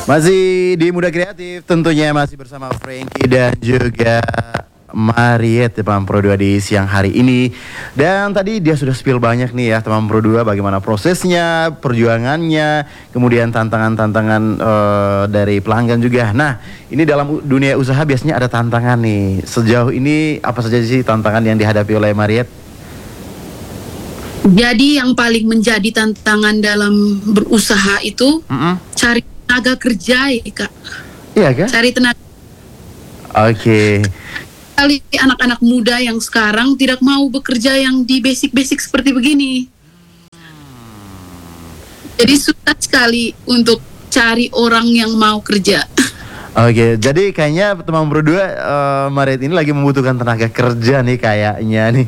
Masih di Muda Kreatif, tentunya masih bersama Frankie dan juga Mariet teman Pro 2 di siang hari ini. Dan tadi dia sudah spill banyak nih ya teman Pro 2, bagaimana prosesnya, perjuangannya, kemudian tantangan-tantangan dari pelanggan juga. Nah, ini dalam dunia usaha biasanya ada tantangan nih. Sejauh ini apa saja sih tantangan yang dihadapi oleh Mariet? Jadi yang paling menjadi tantangan dalam berusaha itu cari tenaga kerja ya Kak. Iya kan? Cari tenaga. Oke. Kali anak-anak muda yang sekarang tidak mau bekerja yang di basic-basic seperti begini. Jadi susah sekali untuk cari orang yang mau kerja. Oke, jadi kayaknya teman berdua Mariet ini lagi membutuhkan tenaga kerja nih kayaknya nih.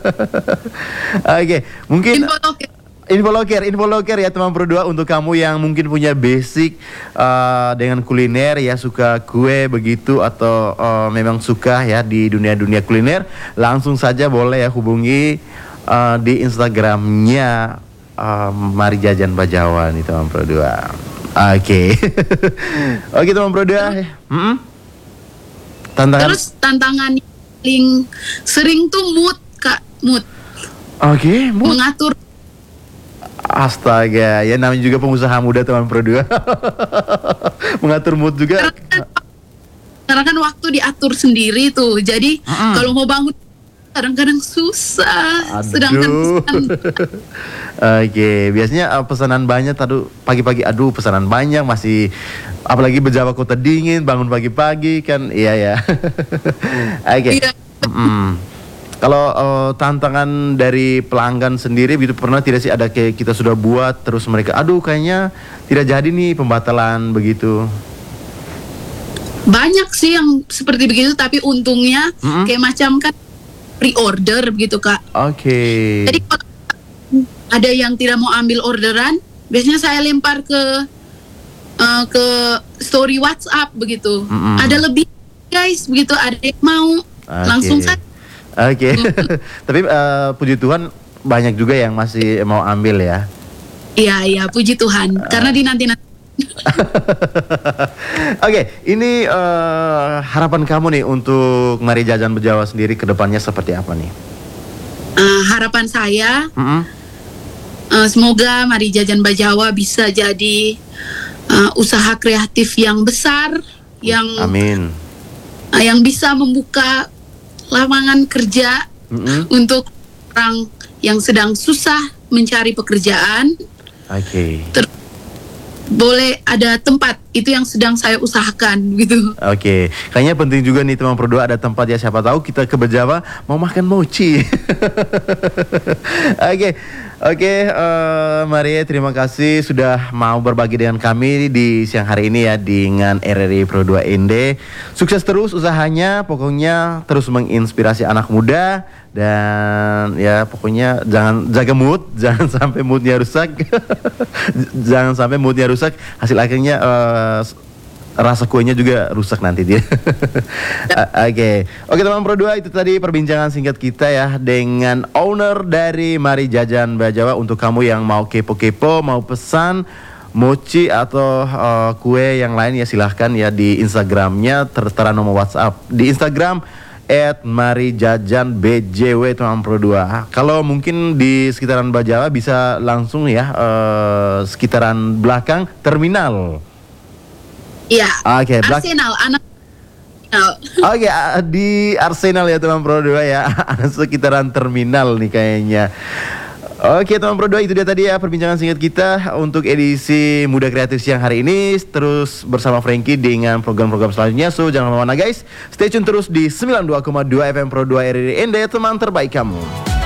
Oke, mungkin info loker ya teman berdua, untuk kamu yang mungkin punya basic dengan kuliner ya, suka kue begitu atau memang suka ya di dunia kuliner, langsung saja boleh ya hubungi di Instagramnya Mari Jajan Bajawa nih teman berdua. Oke. Oke teman Pro 2. Tantangan. Terus tantangan yang paling sering tuh mood Kak, mood. Oke, mood. Mengatur. Astaga, ya namanya juga pengusaha muda teman Pro 2. Mengatur mood juga. Karena kan waktu diatur sendiri tuh. Jadi kalau mau bangun kadang-kadang susah. Sedangkan Oke, biasanya pesanan banyak, pagi-pagi pesanan banyak, masih apalagi berjawa kota dingin, bangun pagi-pagi kan, iya ya. Oke. Iya. Kalau tantangan dari pelanggan sendiri gitu, pernah tidak sih ada kayak kita sudah buat terus mereka kayaknya tidak jadi nih, pembatalan begitu? Banyak sih yang seperti begitu, tapi untungnya kayak macam kan pre-order begitu Kak. Oke. Jadi kalau ada yang tidak mau ambil orderan, biasanya saya lempar ke story WhatsApp begitu. Ada lebih guys begitu, ada yang mau langsung saja. Oke. Tapi puji Tuhan banyak juga yang masih mau ambil ya. Iya puji Tuhan. Karena di nanti. Oke, ini harapan kamu nih untuk Mari Jajan Bajawa sendiri ke depannya seperti apa nih? Harapan saya semoga Mari Jajan Bajawa bisa jadi usaha kreatif yang besar, yang amin, yang bisa membuka lapangan kerja untuk orang yang sedang susah mencari pekerjaan. Oke. Boleh ada tempat, itu yang sedang saya usahakan gitu. Oke, kayaknya penting juga nih teman Pro 2 ada tempat ya, siapa tahu kita ke Bajawa mau makan mochi. Oke, Maria, terima kasih sudah mau berbagi dengan kami di siang hari ini ya dengan RRI Pro 2 ND. Sukses terus usahanya, pokoknya terus menginspirasi anak muda. Dan ya pokoknya jangan jaga mood, jangan sampai moodnya rusak. Jangan sampai moodnya rusak, hasil akhirnya rasa kuenya juga rusak nanti dia. Oke, teman Pro 2, itu tadi perbincangan singkat kita ya dengan owner dari Mari Jajan Bajawa. Untuk kamu yang mau kepo-kepo, mau pesan mochi atau kue yang lain ya, silahkan ya di Instagramnya, tertera nomor WhatsApp di Instagram @marijajanbjw teman Pro 2. Kalau mungkin di sekitaran Bajawa bisa langsung ya sekitaran belakang terminal. Iya. Oke, Arsenal, anak. Oke, di Arsenal ya teman Pro 2 ya. Sekitaran terminal nih kayaknya. Oke teman Pro 2, itu dia tadi ya perbincangan singkat kita untuk edisi Muda Kreatif siang hari ini. Terus bersama Frankie dengan program-program selanjutnya. So jangan kemana-mana guys, stay tune terus di 92,2 FM Pro 2 RRI ND, teman terbaik kamu.